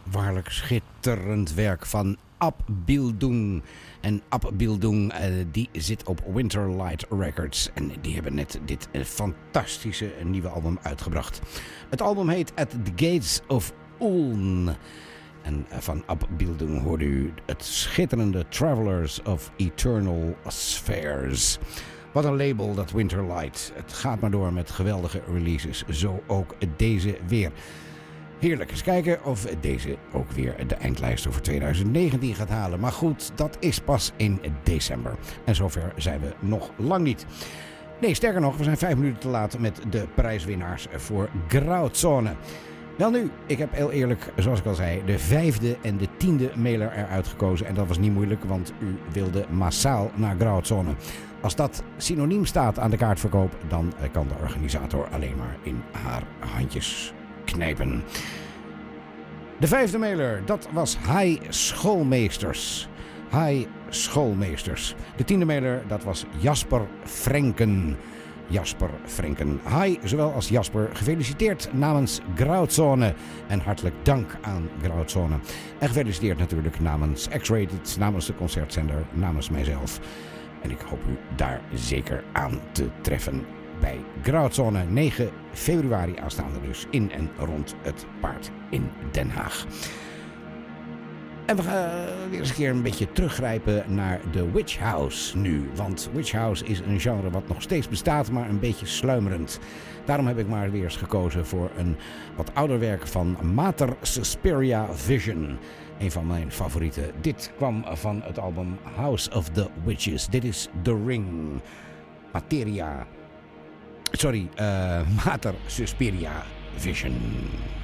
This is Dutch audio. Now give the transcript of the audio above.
Waarlijk schitterend werk van Ab Bildung. En Ab Bildung die zit op Winterlight Records. En die hebben net dit fantastische nieuwe album uitgebracht. Het album heet At the Gates of Ulm. En van Ab Bildung hoorde u het schitterende Travelers of Eternal Spheres. Wat een label, dat Winterlight. Het gaat maar door met geweldige releases. Zo ook deze weer. Heerlijk. Eens kijken of deze ook weer de eindlijst over 2019 gaat halen. Maar goed, dat is pas in december. En zover zijn we nog lang niet. Nee, sterker nog, we zijn 5 minuten te laat met de prijswinnaars voor Grauzone. Wel nu, ik heb heel eerlijk, zoals ik al zei, de 5e en de 10e mailer eruit gekozen. En dat was niet moeilijk, want u wilde massaal naar Grauzone. Als dat synoniem staat aan de kaartverkoop, dan kan de organisator alleen maar in haar handjes knijpen. De 5e mailer, dat was Hi Schoolmeesters. Hi Schoolmeesters. De 10e mailer, dat was Jasper Frenken. Jasper Frenken. Hi, zowel als Jasper. Gefeliciteerd namens Grauzone. En hartelijk dank aan Grauzone. En gefeliciteerd natuurlijk namens X-Rated, namens de concertzender, namens mijzelf. En ik hoop u daar zeker aan te treffen bij Grauzone. 9 februari aanstaande dus in en rond het Paard in Den Haag. En we gaan weer eens een keer een beetje teruggrijpen naar de Witch House nu. Want Witch House is een genre wat nog steeds bestaat, maar een beetje sluimerend. Daarom heb ik maar weer eens gekozen voor een wat ouder werk van Mater Suspiria Vision. Een van mijn favorieten. Dit kwam van het album House of the Witches. Dit is The Ring. Mater Suspiria Vision.